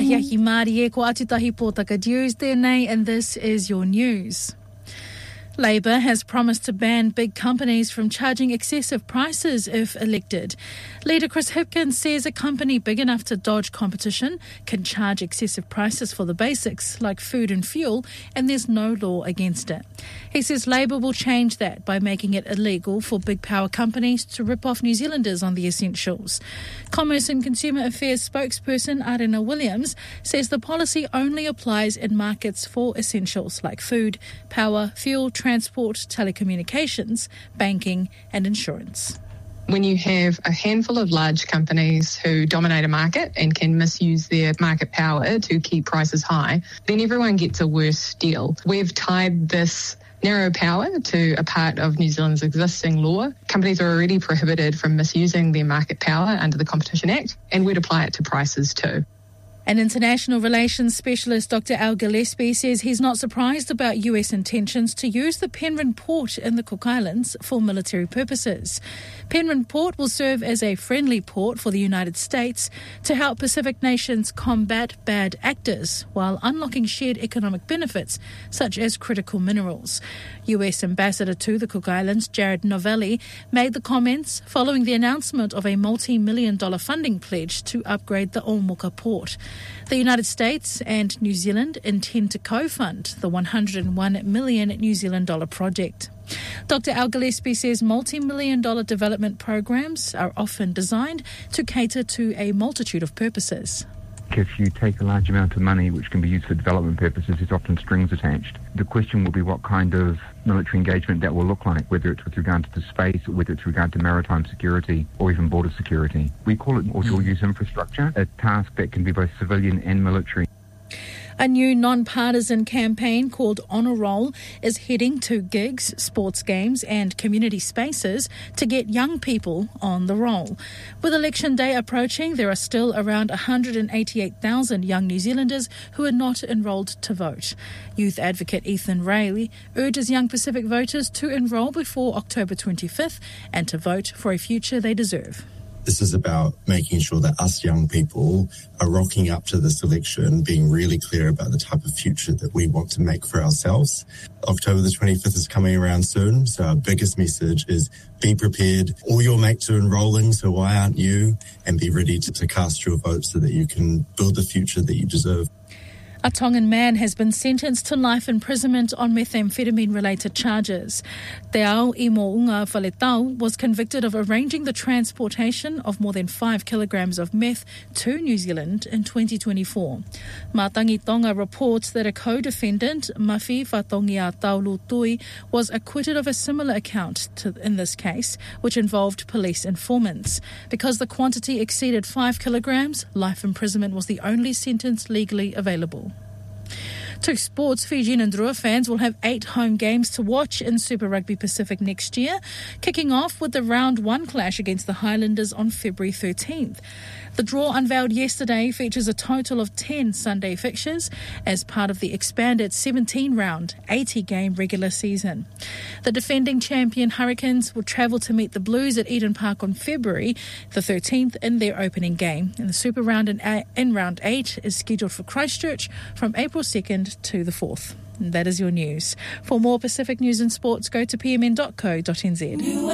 Hiahi Māori e ko Atutahi Pōtaka News there nei, and this is your news. Labour has promised to ban big companies from charging excessive prices if elected. Leader Chris Hipkins says a company big enough to dodge competition can charge excessive prices for the basics like food and fuel, and there's no law against it. He says Labour will change that by making it illegal for big power companies to rip off New Zealanders on the essentials. Commerce and Consumer Affairs spokesperson Arena Williams says the policy only applies in markets for essentials like food, power, fuel, transport, telecommunications, banking and insurance. When you have a handful of large companies who dominate a market and can misuse their market power to keep prices high, then everyone gets a worse deal. We've tied this narrow power to a part of New Zealand's existing law. Companies are already prohibited from misusing their market power under the Competition Act, and we'd apply it to prices too. An international relations specialist, Dr. Al Gillespie, says he's not surprised about US intentions to use the Penryn Port in the Cook Islands for military purposes. Penryn Port will serve as a friendly port for the United States to help Pacific nations combat bad actors while unlocking shared economic benefits such as critical minerals. US Ambassador to the Cook Islands, Jared Novelli, made the comments following the announcement of a multi-million-dollar funding pledge to upgrade the Oumuka port. The United States and New Zealand intend to co-fund the $101 million New Zealand dollar project. Dr. Al Gillespie says multi-million-dollar development programs are often designed to cater to a multitude of purposes. If you take a large amount of money which can be used for development purposes, there's often strings attached. The question will be what kind of military engagement that will look like, whether it's with regard to space, or whether it's with regard to maritime security or even border security. We call it dual-use infrastructure, a task that can be both civilian and military. A new non-partisan campaign called Honour Roll is heading to gigs, sports games and community spaces to get young people on the roll. With election day approaching, there are still around 188,000 young New Zealanders who are not enrolled to vote. Youth advocate Ethan Rayleigh urges young Pacific voters to enrol before October 25th and to vote for a future they deserve. This is about making sure that us young people are rocking up to this election, being really clear about the type of future that we want to make for ourselves. October the 25th is coming around soon, so our biggest message is be prepared. All your mates are enrolling, so why aren't you? And be ready to cast your vote so that you can build the future that you deserve. A Tongan man has been sentenced to life imprisonment on methamphetamine-related charges. Te Ao Imounga Faletau was convicted of arranging the transportation of more than 5 kilograms of meth to New Zealand in 2024. Matangi Tonga reports that a co-defendant, Mafi Fatongia Taulutui, was acquitted of a similar account in this case, which involved police informants. Because the quantity exceeded 5 kilograms, life imprisonment was the only sentence legally available. To sports, Fijian and Drua fans will have 8 home games to watch in Super Rugby Pacific next year, kicking off with the Round 1 clash against the Highlanders on February 13th. The draw unveiled yesterday features a total of 10 Sunday fixtures as part of the expanded 17-round, 80-game regular season. The defending champion Hurricanes will travel to meet the Blues at Eden Park on February the 13th in their opening game. And the Super Round in Round 8 is scheduled for Christchurch from April 2nd to the 4th. And that is your news. For more Pacific news and sports, go to pmn.co.nz.